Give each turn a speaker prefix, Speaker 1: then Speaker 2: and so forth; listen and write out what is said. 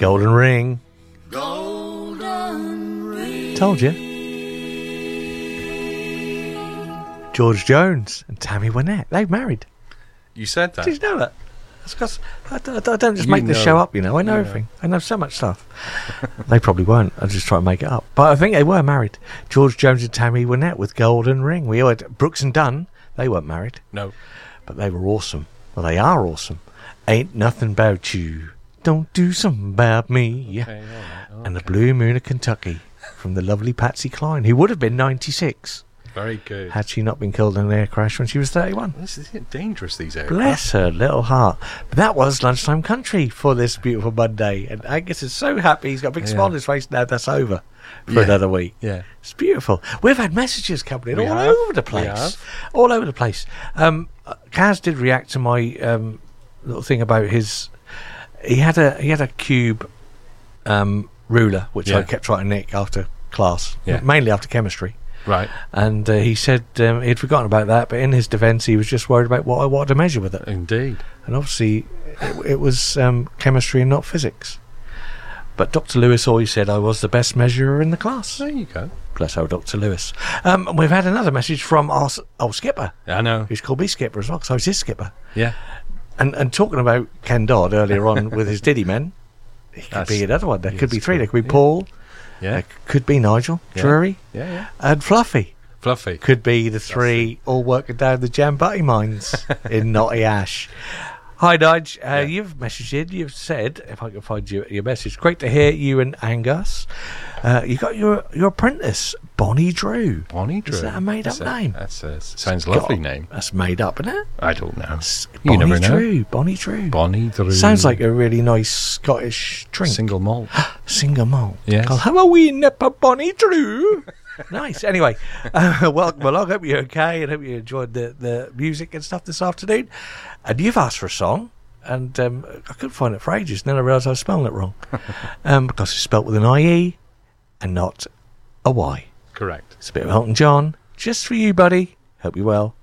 Speaker 1: Golden Ring.
Speaker 2: Golden ring.
Speaker 1: Told you. George Jones and Tammy Wynette. They've married.
Speaker 3: You said that.
Speaker 1: Did you know that? That's because I don't just make this show up, you know. I know everything. I know so much stuff. They probably weren't. I just try to make it up. But I think they were married. George Jones and Tammy Wynette with Golden Ring. We had Brooks and Dunn. They weren't married.
Speaker 3: No.
Speaker 1: But they were awesome. Well, they are awesome. Ain't nothing about you. Don't do something about me.
Speaker 3: Okay, all right.
Speaker 1: And the Blue Moon of Kentucky from the lovely Patsy Cline, who would have been 96
Speaker 3: Very good.
Speaker 1: had she not been killed in an air crash when she was 31.
Speaker 3: This is dangerous, these aircraft.
Speaker 1: Bless her little heart. But that was Lunchtime Country for this beautiful Monday. And Angus is so happy. He's got a big smile on his face now that's over for another week.
Speaker 3: Yeah.
Speaker 1: It's beautiful. We've had messages coming in
Speaker 3: We
Speaker 1: all
Speaker 3: have.
Speaker 1: over the place. All over the place. Kaz did react to my little thing about his... He had a cube ruler, which I kept trying to nick after class, mainly after chemistry.
Speaker 3: Right.
Speaker 1: And he said he'd forgotten about that, but in his defence, he was just worried about what I wanted to measure with it.
Speaker 3: Indeed.
Speaker 1: And obviously, it was chemistry and not physics. But Dr. Lewis always said I was the best measurer in the class.
Speaker 3: There you go.
Speaker 1: Bless old Dr. Lewis. We've had another message from our old skipper.
Speaker 3: I know.
Speaker 1: Who's called me skipper as well, because I was his skipper.
Speaker 3: Yeah.
Speaker 1: And talking about Ken Dodd earlier on with his Diddy Men, he could be another one. There could be three. There could be Paul.
Speaker 3: Yeah.
Speaker 1: There could be Nigel Drury.
Speaker 3: Yeah.
Speaker 1: And Fluffy.
Speaker 3: Fluffy.
Speaker 1: Could be the three all working down the Jambutty mines in Knotty Ash. Hi, Nige. You've messaged in. You've said, if I can find your message, great to hear you and Angus. You got your apprentice, Bonnie Drew.
Speaker 3: Bonnie Drew.
Speaker 1: Is that a made-up name?
Speaker 3: Sounds a lovely name.
Speaker 1: That's made up, isn't it?
Speaker 3: I don't know.
Speaker 1: Bonnie
Speaker 3: You never know.
Speaker 1: Drew. Bonnie Drew.
Speaker 3: Bonnie Drew.
Speaker 1: Sounds like a really nice Scottish drink.
Speaker 3: Single malt.
Speaker 1: Single malt.
Speaker 3: Yes.
Speaker 1: Called Have a Wee Nip of Bonnie Drew. Nice. Anyway, welcome along. Hope you're okay and hope you enjoyed the music and stuff this afternoon. And you've asked for a song, and I couldn't find it for ages. And then I realised I was spelling it wrong because it's spelt with an IE and not a Y.
Speaker 3: Correct.
Speaker 1: It's a bit of Elton John. Just for you, buddy. Hope you're well.